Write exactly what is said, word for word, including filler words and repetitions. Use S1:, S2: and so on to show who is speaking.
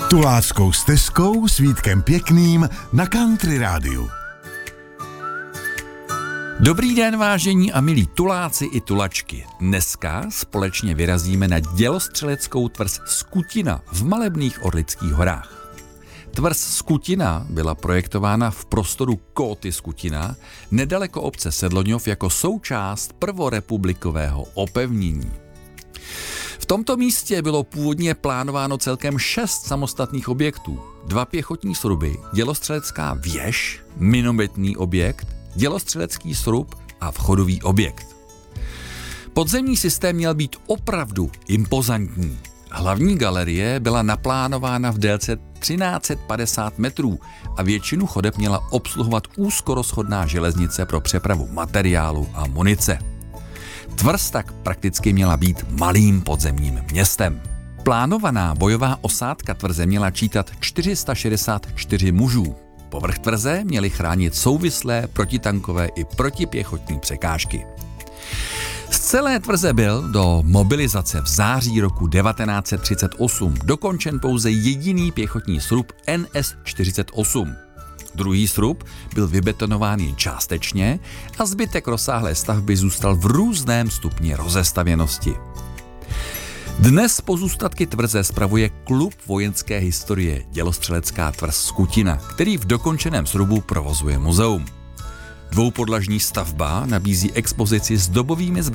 S1: Tuláckou stezkou s Vítkem Pěkným na Country Rádiu.
S2: Dobrý den, vážení a milí tuláci i tulačky. Dneska společně vyrazíme na dělostřeleckou tvrz Skutina v malebných Orlických horách. Tvrz Skutina byla projektována v prostoru Kóty Skutina, nedaleko obce Sedloňov jako součást prvorepublikového opevnění. V tomto místě bylo původně plánováno celkem šest samostatných objektů. Dva pěchotní sruby, dělostřelecká věž, minometný objekt, dělostřelecký srub a vchodový objekt. Podzemní systém měl být opravdu impozantní. Hlavní galerie byla naplánována v délce třináct set padesát metrů a většinu chodeb měla obsluhovat úzkorozchodná železnice pro přepravu materiálu a munice. Tvrz tak prakticky měla být malým podzemním městem. Plánovaná bojová osádka tvrze měla čítat čtyři sta šedesát čtyři mužů. Povrch tvrze měly chránit souvislé protitankové i protipěchotní překážky. Z celé tvrze byl do mobilizace v září roku devatenáct set třicet osm dokončen pouze jediný pěchotní srub N S čtyřicet osm. Druhý srub byl vybetonován jen částečně a zbytek rozsáhlé stavby zůstal v různém stupni rozestavěnosti. Dnes pozůstatky tvrze spravuje Klub vojenské historie Dělostřelecká tvrz Skutina, který v dokončeném srubu provozuje muzeum. Dvoupodlažní stavba nabízí expozici s dobovými zbraněmi